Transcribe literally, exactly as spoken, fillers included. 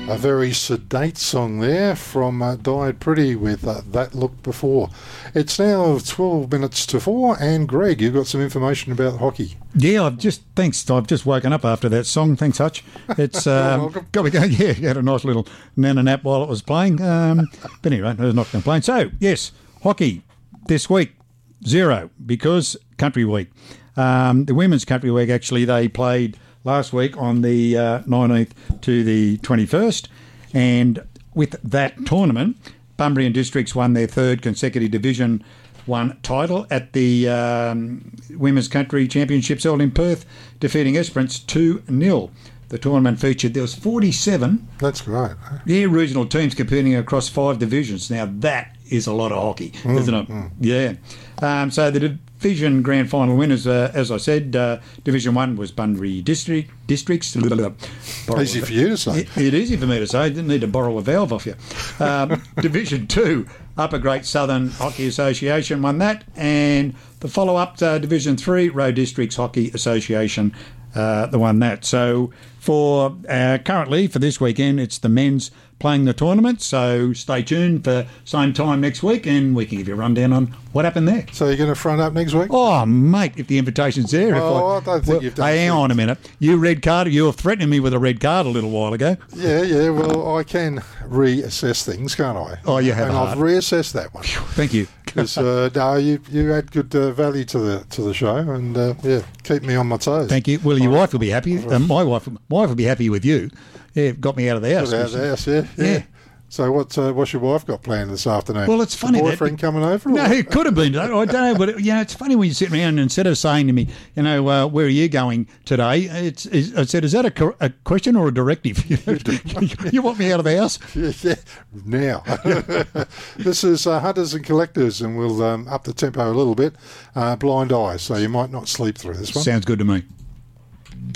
A very sedate song there from uh, Died Pretty with uh, That Look Before. It's now twelve minutes to four, and Greg, you've got some information about hockey. Yeah, I've just, thanks, I've just woken up after that song. Thanks, Hutch. It's um, got me going. Yeah, had a nice little nana nap while it was playing. Um, but anyway, I was not complaining. So, yes, hockey this week, zero, because Country Week. Um, the Women's Country Week, actually, they played last week on the uh, nineteenth to the twenty-first, and with that tournament, Bunbury and Districts won their third consecutive Division One title at the um, Women's Country Championships held in Perth, defeating Esperance two nil. The tournament featured, there was forty-seven That's great. yeah, regional teams competing across five divisions. Now that is a lot of hockey, mm, isn't it? Mm. Yeah. Um, so the Division Grand Final winners, uh, as I said, uh, Division One was Bunbury District Districts. Easy for you to say. It, it is easy for me to say. I didn't need to borrow a valve off you. Um, Division Two, Upper Great Southern Hockey Association won that, and the follow-up uh, Division Three, Roe Districts Hockey Association, uh, the one that. So for uh, currently for this weekend, it's the men's playing the tournament, so stay tuned for same time next week and we can give you a rundown on what happened there. So you're going to front up next week? Oh, mate, if the invitation's there. Oh, if I, I don't think well, you've done hey, hang on a minute. You red card, you were threatening me with a red card a little while ago. Yeah, yeah, well, I can reassess things, can't I? Oh, you have And a I've heart. reassessed that one. Thank you. Because, uh, no, you, you add good uh, value to the to the show and, uh, yeah, keep me on my toes. Thank you. Well, your wife will be happy. Uh, my wife my wife will be happy with you. Yeah, got me out of the house. Got out of the house, yeah. yeah. Yeah. So what's uh, what's your wife got planned this afternoon? Well, it's funny The that- boyfriend coming over? Or No, what? it could have been. I don't know, but you know, it's funny when you sit around and instead of saying to me, you know, uh, where are you going today? It's, it's I said, is that a, cor- a question or a directive? You, know, you want me out of the house? Yeah, yeah. Now, this is uh, Hunters and Collectors, and we'll um, up the tempo a little bit. Uh, blind Eyes, so you might not sleep through this one. Sounds good to me.